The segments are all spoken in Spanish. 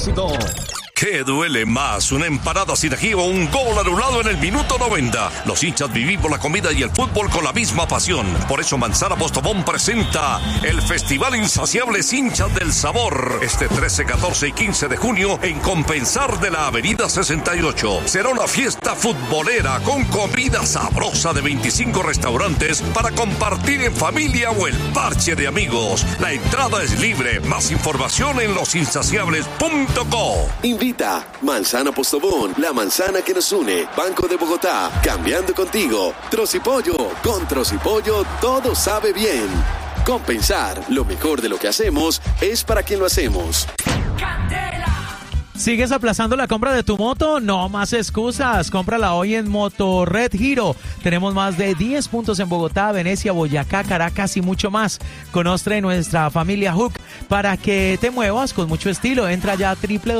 éxito. ¿Qué duele más? ¿Una empanada sin ají o un gol anulado en el minuto 90? Los hinchas vivimos la comida y el fútbol con la misma pasión. Por eso Manzana Postobón presenta el Festival Insaciables Hinchas del Sabor. Este 13, 14 y 15 de junio en Compensar de la Avenida 68. Será una fiesta futbolera con comida sabrosa de 25 restaurantes para compartir en familia o el parche de amigos. La entrada es libre. Más información en losinsaciables.co. Invita Manzana Postobón, la manzana que nos une. Banco de Bogotá, cambiando contigo. Trocipollo, con Trocipollo todo sabe bien. Compensar, lo mejor de lo que hacemos es para quien lo hacemos. ¿Sigues aplazando la compra de tu moto? No más excusas. Cómprala hoy en Motorred Giro. Tenemos más de 10 puntos en Bogotá, Venecia, Boyacá, Caracas y mucho más. Conoce nuestra familia Hook para que te muevas con mucho estilo. Entra ya a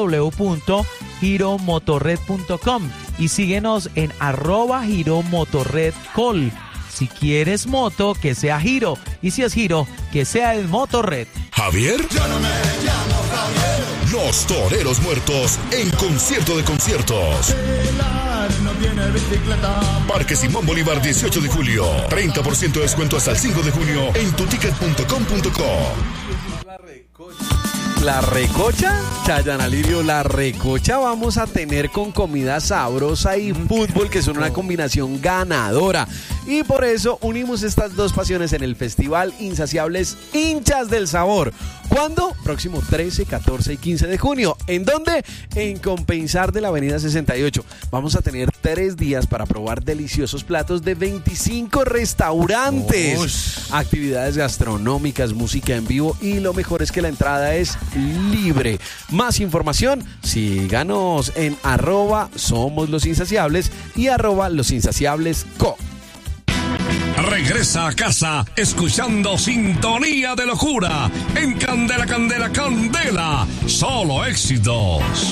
www.giromotorred.com y síguenos en @giromotorredcol. Si quieres moto, que sea Giro. Y si es Giro, que sea el Motorred. ¿Javier? Yo no me llamo Javier. Los Toreros Muertos en concierto de conciertos. No tiene bicicleta. Parque Simón Bolívar, 18 de julio. 30% de descuento hasta el 5 de junio en tuticket.com.co. La recocha, Chayana Lirio, la recocha vamos a tener con comida sabrosa y fútbol, que son una combinación ganadora. Y por eso unimos estas dos pasiones en el Festival Insaciables Hinchas del Sabor. ¿Cuándo? Próximo 13, 14 y 15 de junio. ¿En dónde? En Compensar de la Avenida 68. Vamos a tener 3 días para probar deliciosos platos de 25 restaurantes. Actividades gastronómicas, música en vivo y lo mejor es que la entrada es libre. Más información, síganos en @SomosLosInsaciables y @LosInsaciablesCo. Regresa a casa escuchando Sintonía de Locura en Candela, Candela, Candela. Solo éxitos.